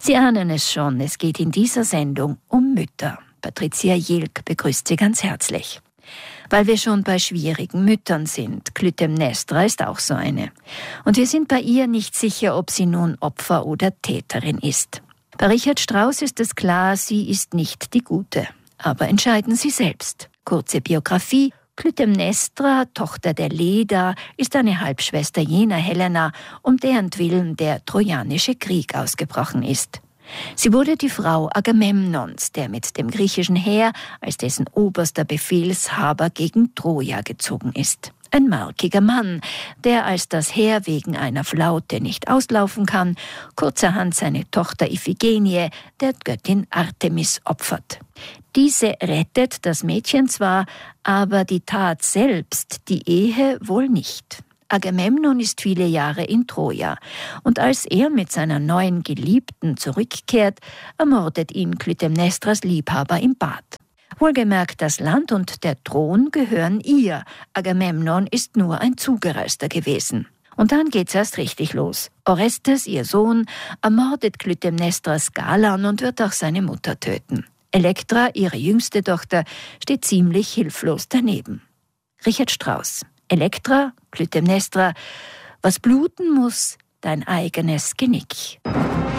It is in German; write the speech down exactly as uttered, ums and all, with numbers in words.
Sie ahnen es schon, es geht in dieser Sendung um Mütter. Patricia Jilk begrüßt Sie ganz herzlich. Weil wir schon bei schwierigen Müttern sind. Clytemnestra ist auch so eine. Und wir sind bei ihr nicht sicher, ob sie nun Opfer oder Täterin ist. Bei Richard Strauss ist es klar, sie ist nicht die Gute. Aber entscheiden Sie selbst. Kurze Biografie: Clytemnestra, Tochter der Leda, ist eine Halbschwester jener Helena, um deren Willen der Trojanische Krieg ausgebrochen ist. Sie wurde die Frau Agamemnons, der mit dem griechischen Heer als dessen oberster Befehlshaber gegen Troja gezogen ist. Ein markiger Mann, der, als das Heer wegen einer Flaute nicht auslaufen kann, kurzerhand seine Tochter Iphigenie der Göttin Artemis opfert. Diese rettet das Mädchen zwar, aber die Tat selbst, die Ehe, wohl nicht. Agamemnon ist viele Jahre in Troja, und als er mit seiner neuen Geliebten zurückkehrt, ermordet ihn Clytemnestras Liebhaber im Bad. Wohlgemerkt, das Land und der Thron gehören ihr. Agamemnon ist nur ein Zugereister gewesen. Und dann geht's erst richtig los. Orestes, ihr Sohn, ermordet Clytemnestras Galan und wird auch seine Mutter töten. Elektra, ihre jüngste Tochter, steht ziemlich hilflos daneben. Richard Strauss. Elektra, Clytemnestra, was bluten muss, dein eigenes Genick.